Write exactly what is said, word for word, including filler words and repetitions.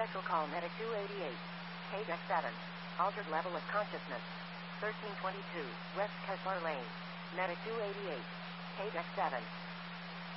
Special call Medic two eighty-eight. K deck seven. Altered level of consciousness. thirteen twenty-two, West Kessler Lane. Medic two eighty-eight. K deck seven.